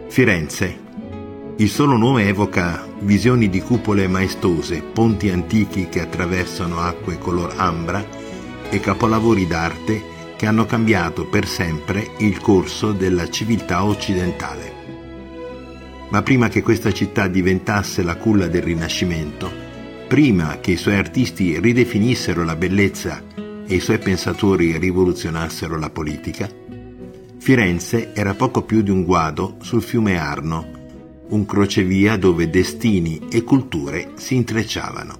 Firenze. Il solo nome evoca visioni di cupole maestose, ponti antichi che attraversano acque color ambra e capolavori d'arte che hanno cambiato per sempre il corso della civiltà occidentale. Ma prima che questa città diventasse la culla del Rinascimento, prima che i suoi artisti ridefinissero la bellezza e i suoi pensatori rivoluzionassero la politica, Firenze era poco più di un guado sul fiume Arno, un crocevia dove destini e culture si intrecciavano.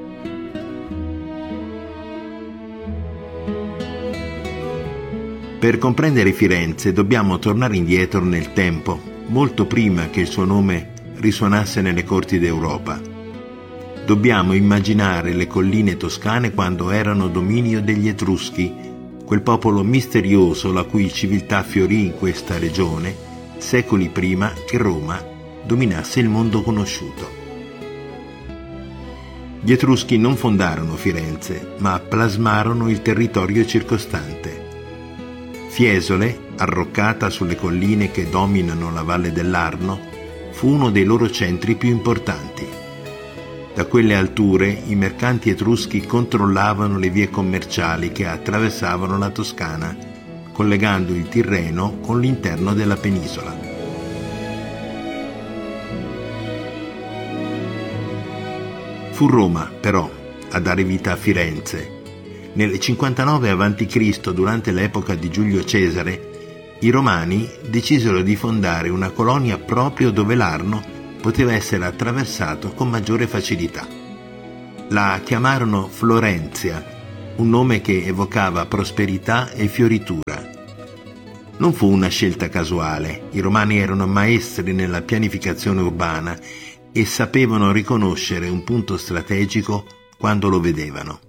Per comprendere Firenze dobbiamo tornare indietro nel tempo, molto prima che il suo nome risuonasse nelle corti d'Europa. Dobbiamo immaginare le colline toscane quando erano dominio degli Etruschi, quel popolo misterioso la cui civiltà fiorì in questa regione secoli prima che Roma dominasse il mondo conosciuto. Gli Etruschi non fondarono Firenze, ma plasmarono il territorio circostante. Fiesole, arroccata sulle colline che dominano la valle dell'Arno, fu uno dei loro centri più importanti. Da quelle alture i mercanti etruschi controllavano le vie commerciali che attraversavano la Toscana, collegando il Tirreno con l'interno della penisola. Fu Roma, però, a dare vita a Firenze. Nel 59 a.C., durante l'epoca di Giulio Cesare, i Romani decisero di fondare una colonia proprio dove l'Arno poteva essere attraversato con maggiore facilità. La chiamarono Florenzia, un nome che evocava prosperità e fioritura. Non fu una scelta casuale, i Romani erano maestri nella pianificazione urbana e sapevano riconoscere un punto strategico quando lo vedevano.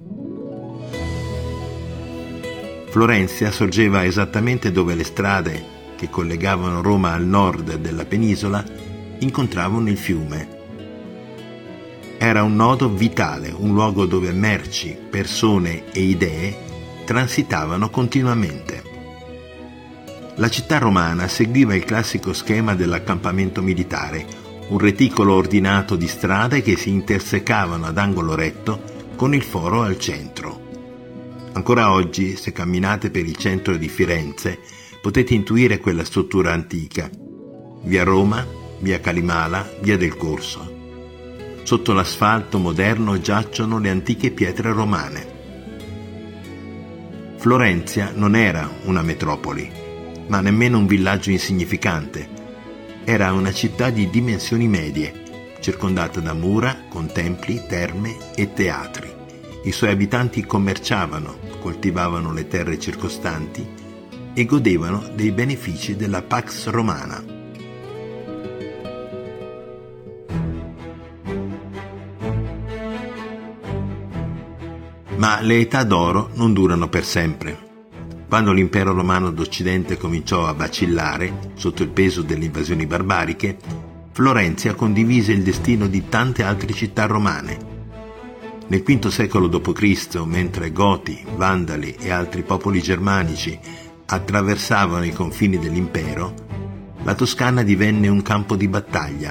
Florenzia sorgeva esattamente dove le strade che collegavano Roma al nord della penisola incontravano il fiume. Era un nodo vitale, un luogo dove merci, persone e idee transitavano continuamente. La città romana seguiva il classico schema dell'accampamento militare, un reticolo ordinato di strade che si intersecavano ad angolo retto con il foro al centro. Ancora oggi, se camminate per il centro di Firenze, potete intuire quella struttura antica. Via Roma, via Calimala, via del Corso. Sotto l'asfalto moderno giacciono le antiche pietre romane. Florenzia non era una metropoli, ma nemmeno un villaggio insignificante. Era una città di dimensioni medie, circondata da mura con templi, terme e teatri. I suoi abitanti commerciavano, coltivavano le terre circostanti e godevano dei benefici della Pax Romana. Ma le età d'oro non durano per sempre. Quando l'impero romano d'Occidente cominciò a vacillare sotto il peso delle invasioni barbariche, Florenzia condivise il destino di tante altre città romane. Nel V secolo d.C., mentre Goti, Vandali e altri popoli germanici attraversavano i confini dell'impero, la Toscana divenne un campo di battaglia.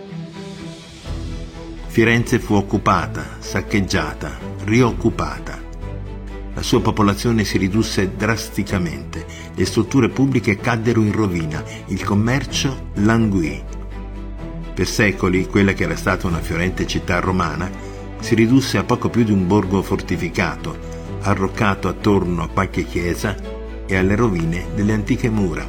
Firenze fu occupata, saccheggiata, rioccupata. La sua popolazione si ridusse drasticamente, le strutture pubbliche caddero in rovina, il commercio languì. Per secoli, quella che era stata una fiorente città romana si ridusse a poco più di un borgo fortificato, arroccato attorno a qualche chiesa e alle rovine delle antiche mura.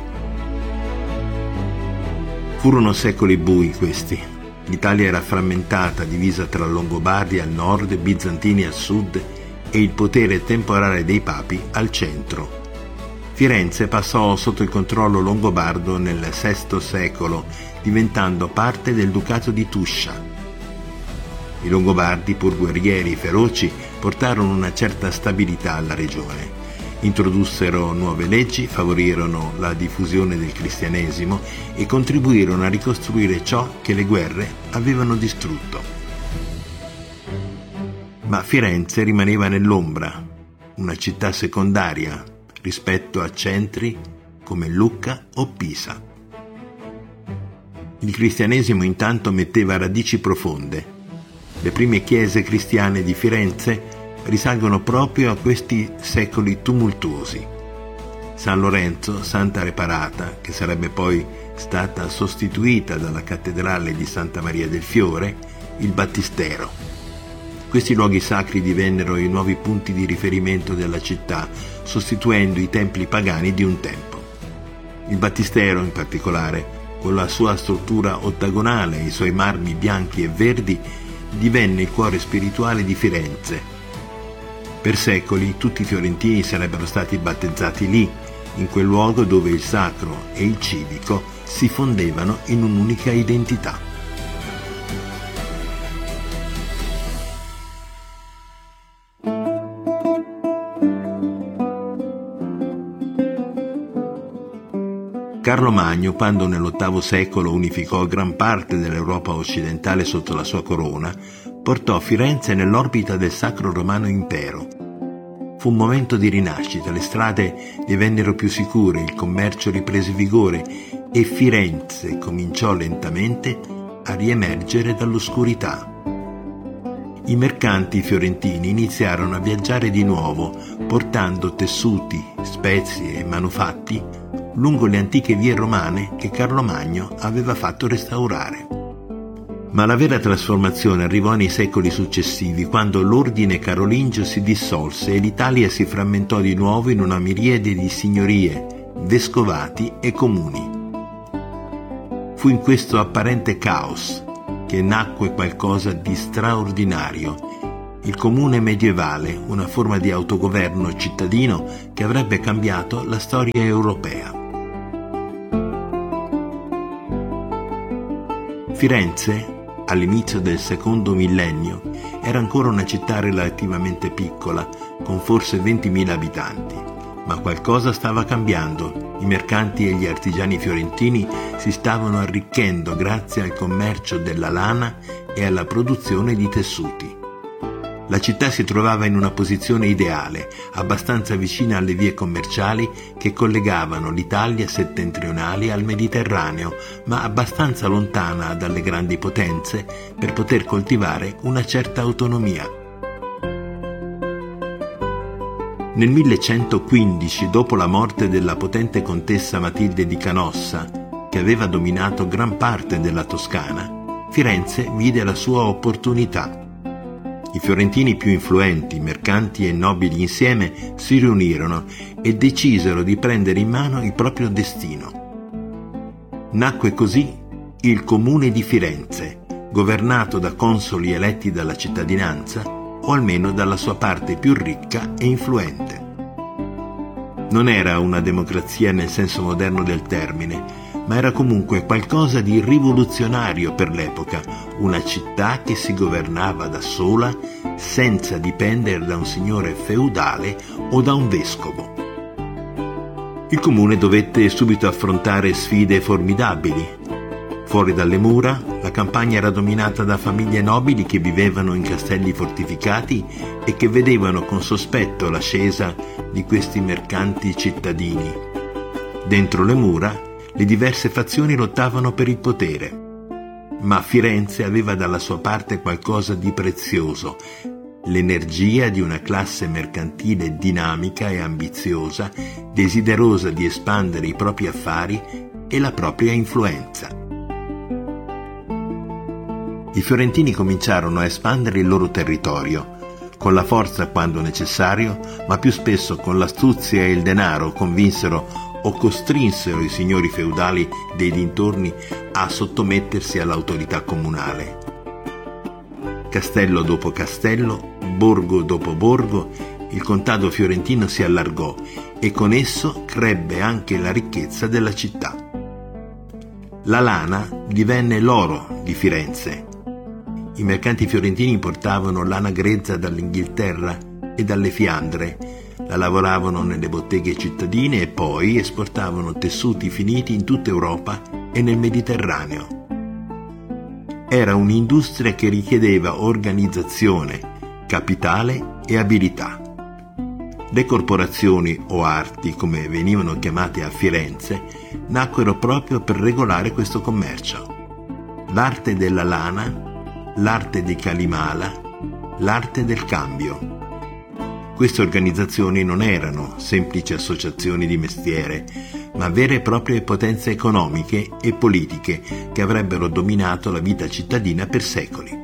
Furono secoli bui questi. L'Italia era frammentata, divisa tra Longobardi al nord, Bizantini al sud e il potere temporale dei papi al centro. Firenze passò sotto il controllo longobardo nel VI secolo, diventando parte del Ducato di Tuscia. I Longobardi, pur guerrieri e feroci, portarono una certa stabilità alla regione. Introdussero nuove leggi, favorirono la diffusione del cristianesimo e contribuirono a ricostruire ciò che le guerre avevano distrutto. Ma Firenze rimaneva nell'ombra, una città secondaria rispetto a centri come Lucca o Pisa. Il cristianesimo intanto metteva radici profonde. Le prime chiese cristiane di Firenze risalgono proprio a questi secoli tumultuosi. San Lorenzo, Santa Reparata, che sarebbe poi stata sostituita dalla cattedrale di Santa Maria del Fiore, il Battistero. Questi luoghi sacri divennero i nuovi punti di riferimento della città, sostituendo i templi pagani di un tempo. Il Battistero, in particolare, con la sua struttura ottagonale e i suoi marmi bianchi e verdi, divenne il cuore spirituale di Firenze. Per secoli tutti i fiorentini sarebbero stati battezzati lì, in quel luogo dove il sacro e il civico si fondevano in un'unica identità. Carlo Magno, quando nell'VIII secolo unificò gran parte dell'Europa occidentale sotto la sua corona, portò Firenze nell'orbita del Sacro Romano Impero. Fu un momento di rinascita, le strade divennero più sicure, il commercio riprese vigore e Firenze cominciò lentamente a riemergere dall'oscurità. I mercanti fiorentini iniziarono a viaggiare di nuovo, portando tessuti, spezie e manufatti lungo le antiche vie romane che Carlo Magno aveva fatto restaurare. Ma la vera trasformazione arrivò nei secoli successivi, quando l'ordine carolingio si dissolse e l'Italia si frammentò di nuovo in una miriade di signorie, vescovati e comuni. Fu in questo apparente caos che nacque qualcosa di straordinario, il comune medievale, una forma di autogoverno cittadino che avrebbe cambiato la storia europea. Firenze, all'inizio del secondo millennio, era ancora una città relativamente piccola, con forse 20.000 abitanti. Ma qualcosa stava cambiando. I mercanti e gli artigiani fiorentini si stavano arricchendo grazie al commercio della lana e alla produzione di tessuti. La città si trovava in una posizione ideale, abbastanza vicina alle vie commerciali che collegavano l'Italia settentrionale al Mediterraneo, ma abbastanza lontana dalle grandi potenze per poter coltivare una certa autonomia. Nel 1115, dopo la morte della potente contessa Matilde di Canossa, che aveva dominato gran parte della Toscana, Firenze vide la sua opportunità. I fiorentini più influenti, mercanti e nobili insieme, si riunirono e decisero di prendere in mano il proprio destino. Nacque così il Comune di Firenze, governato da consoli eletti dalla cittadinanza, o almeno dalla sua parte più ricca e influente. Non era una democrazia nel senso moderno del termine, ma era comunque qualcosa di rivoluzionario per l'epoca, una città che si governava da sola senza dipendere da un signore feudale o da un vescovo. Il comune dovette subito affrontare sfide formidabili. Fuori dalle mura, la campagna era dominata da famiglie nobili che vivevano in castelli fortificati e che vedevano con sospetto l'ascesa di questi mercanti cittadini. Dentro le mura, le diverse fazioni lottavano per il potere, ma Firenze aveva dalla sua parte qualcosa di prezioso, l'energia di una classe mercantile dinamica e ambiziosa, desiderosa di espandere i propri affari e la propria influenza. I fiorentini cominciarono a espandere il loro territorio, con la forza quando necessario, ma più spesso con l'astuzia e il denaro convinsero o costrinsero i signori feudali dei dintorni a sottomettersi all'autorità comunale. Castello dopo castello, borgo dopo borgo, il contado fiorentino si allargò e con esso crebbe anche la ricchezza della città. La lana divenne l'oro di Firenze. I mercanti fiorentini importavano lana grezza dall'Inghilterra e dalle Fiandre, la lavoravano nelle botteghe cittadine e poi esportavano tessuti finiti in tutta Europa e nel Mediterraneo. Era un'industria che richiedeva organizzazione, capitale e abilità. Le corporazioni o arti, come venivano chiamate a Firenze, nacquero proprio per regolare questo commercio. l'arte della lana, l'arte di Kalimala, l'arte del cambio. Queste organizzazioni non erano semplici associazioni di mestiere, ma vere e proprie potenze economiche e politiche che avrebbero dominato la vita cittadina per secoli.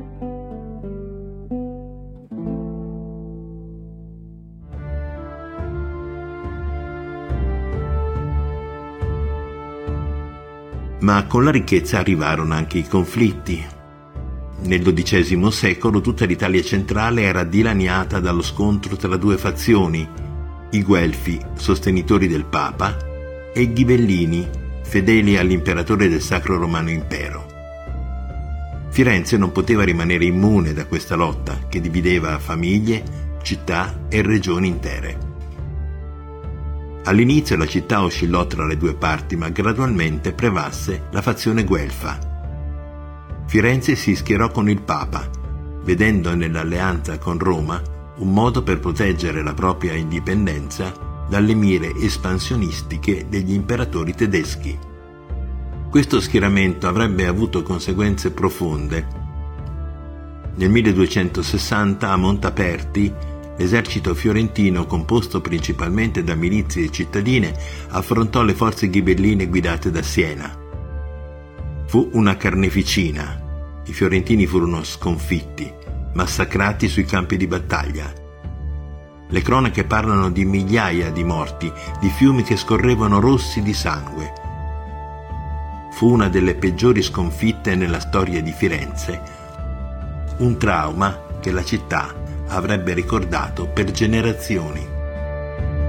Ma con la ricchezza arrivarono anche i conflitti. Nel XII secolo tutta l'Italia centrale era dilaniata dallo scontro tra due fazioni, i Guelfi, sostenitori del Papa, e i Ghibellini, fedeli all'imperatore del Sacro Romano Impero. Firenze non poteva rimanere immune da questa lotta che divideva famiglie, città e regioni intere. All'inizio la città oscillò tra le due parti, ma gradualmente prevalse la fazione guelfa. Firenze si schierò con il Papa, vedendo nell'alleanza con Roma un modo per proteggere la propria indipendenza dalle mire espansionistiche degli imperatori tedeschi. Questo schieramento avrebbe avuto conseguenze profonde. Nel 1260 a Montaperti l'esercito fiorentino, composto principalmente da milizie cittadine, affrontò le forze ghibelline guidate da Siena. Fu una carneficina. I fiorentini furono sconfitti, massacrati sui campi di battaglia. Le cronache parlano di migliaia di morti, di fiumi che scorrevano rossi di sangue. Fu una delle peggiori sconfitte nella storia di Firenze, un trauma che la città avrebbe ricordato per generazioni.